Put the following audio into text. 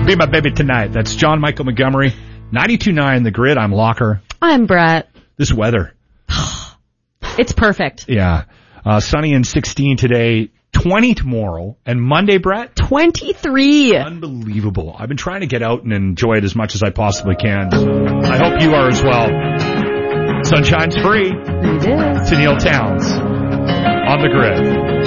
Be My Baby Tonight. That's John Michael Montgomery. 92.9 The Grid. I'm Locker. I'm Brett. This weather. It's perfect. Yeah. Sunny and 16 today. 20 tomorrow. And Monday, Brett? 23. Unbelievable. I've been trying to get out and enjoy it as much as I possibly can. I hope you are as well. Sunshine's free. It is. To Neil Towns on The Grid.